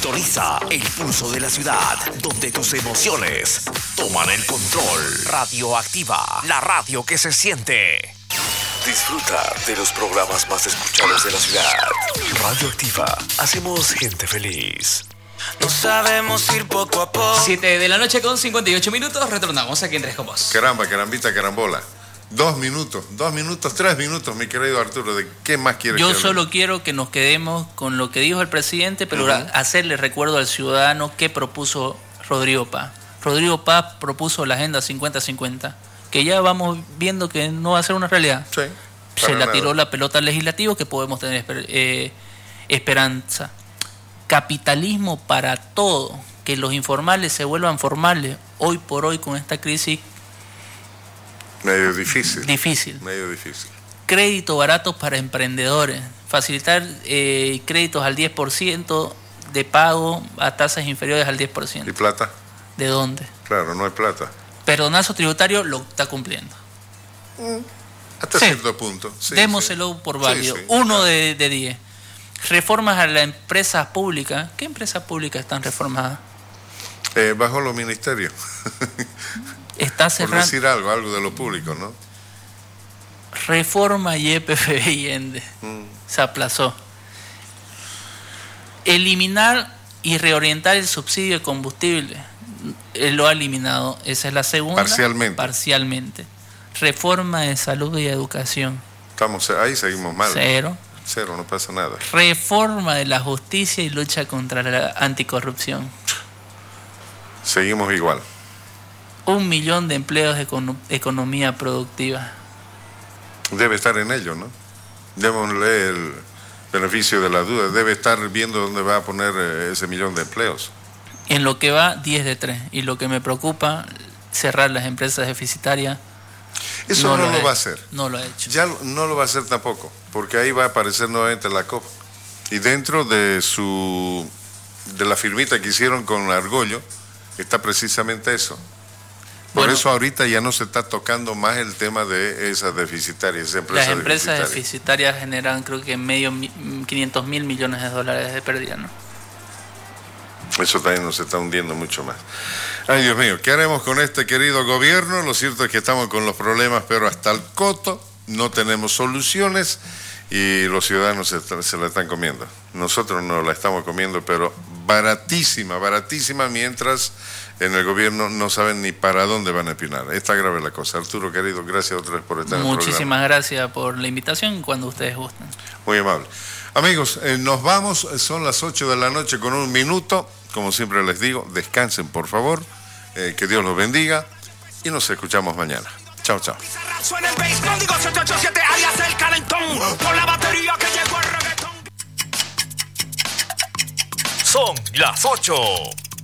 Sintoniza el pulso de la ciudad, donde tus emociones toman el control. Radioactiva, la radio que se siente. Disfruta de los programas más escuchados de la ciudad. Radioactiva, hacemos gente feliz. No sabemos ir poco a poco. 7 de la noche con 58 minutos. Retornamos aquí en Tres con Vos. Caramba, carambita, carambola. 2 minutos, 3 minutos, mi querido Arturo. ¿De qué más quieres? Yo solo quiero que nos quedemos con lo que dijo el presidente, pero hacerle recuerdo al ciudadano que propuso Rodrigo Paz. Rodrigo Paz propuso la Agenda 50-50, que ya vamos viendo que no va a ser una realidad. Sí, se la tiró la pelota al legislativo, que podemos tener esperanza. Capitalismo para todo, que los informales se vuelvan formales, hoy por hoy con esta crisis. Medio difícil. Medio difícil. Crédito barato para emprendedores, facilitar créditos al 10% de pago a tasas inferiores al 10%. ¿Y plata? ¿De dónde? Claro, no hay plata. Perdonazo tributario lo está cumpliendo. Hasta cierto punto. Sí, démoselo por válido. 1 de 10. Reformas a las empresas públicas. ¿Qué empresas públicas están reformadas? Bajo los ministerios. Está cerrando. Por decir algo de lo público, ¿no? Reforma YPF y ENDE. Se aplazó. Eliminar y reorientar el subsidio de combustible. Lo ha eliminado. Esa es la segunda. Parcialmente. Reforma de salud y educación. Ahí seguimos mal. Cero, no pasa nada. Reforma de la justicia y lucha contra la anticorrupción. Seguimos igual. 1 millón de empleos de economía productiva. Debe estar en ello, ¿no? Démosle el beneficio de la duda. Debe estar viendo dónde va a poner ese 1 millón de empleos. En lo que va, 10 de 3. Y lo que me preocupa, cerrar las empresas deficitarias. Eso no lo va a hacer. No lo ha hecho. Ya no lo va a hacer tampoco, porque ahí va a aparecer nuevamente la COP. Y dentro de la firmita que hicieron con Argollo, está precisamente eso. Por eso ahorita ya no se está tocando más el tema de esas deficitarias. Las empresas deficitarias generan, creo que 500 mil millones de dólares de pérdida, ¿no? Eso también nos está hundiendo mucho más. Ay, Dios mío, ¿qué haremos con este querido gobierno? Lo cierto es que estamos con los problemas, pero hasta el coto, no tenemos soluciones y los ciudadanos se la están comiendo. Nosotros no la estamos comiendo, pero baratísima, mientras en el gobierno no saben ni para dónde van a empinar. Está grave la cosa. Arturo, querido, gracias otra vez por estar en el programa. Muchísimas gracias por la invitación cuando ustedes gusten. Muy amable. Amigos, nos vamos, son las 8 de la noche con 1 minuto. Como siempre les digo, descansen por favor, que Dios los bendiga y nos escuchamos mañana. Chao, chao. Suena el bass, código 787 alias el calentón, por la batería que llegó el reggaetón. Son las 8